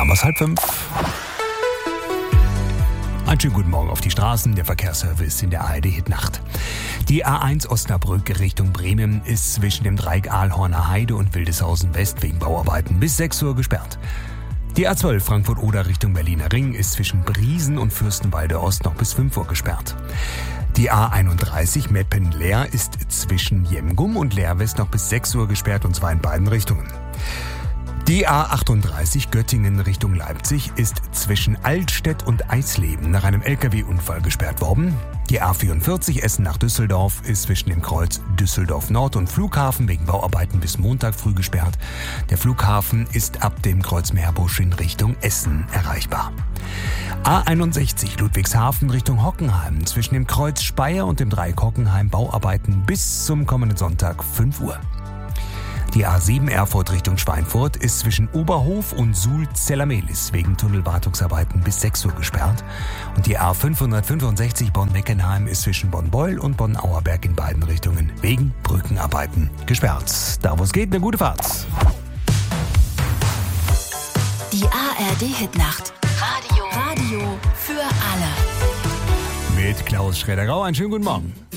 haben wir es 4:30. Einen schönen guten Morgen auf die Straßen. Der Verkehrsservice in der ARD-Hitnacht. Die A1 Osnabrück Richtung Bremen ist zwischen dem Dreieck Aalhorner Heide und Wildeshausen West wegen Bauarbeiten bis 6 Uhr gesperrt. Die A12 Frankfurt-Oder Richtung Berliner Ring ist zwischen Briesen und Fürstenwalde Ost noch bis 5 Uhr gesperrt. Die A31 Meppen-Leer ist zwischen Jemgum und Leer-West noch bis 6 Uhr gesperrt, und zwar in beiden Richtungen. Die A38 Göttingen Richtung Leipzig ist zwischen Altstedt und Eisleben nach einem LKW-Unfall gesperrt worden. Die A44 Essen nach Düsseldorf ist zwischen dem Kreuz Düsseldorf Nord und Flughafen wegen Bauarbeiten bis Montag früh gesperrt. Der Flughafen ist ab dem Kreuz Meerbusch in Richtung Essen erreichbar. A61 Ludwigshafen Richtung Hockenheim zwischen dem Kreuz Speyer und dem Dreieck Hockenheim Bauarbeiten bis zum kommenden Sonntag 5 Uhr. Die A7 Erfurt Richtung Schweinfurt ist zwischen Oberhof und Suhl-Zellamelis wegen Tunnelwartungsarbeiten bis 6 Uhr gesperrt. Und die A565 Bonn-Meckenheim ist zwischen Bonn-Beul und Bonn-Auerberg in beiden Richtungen wegen Brückenarbeiten gesperrt. Da wo es geht, eine gute Fahrt. Die ARD-Hitnacht. Radio für alle. Mit Klaus Schroeder-Rau, einen schönen guten Morgen.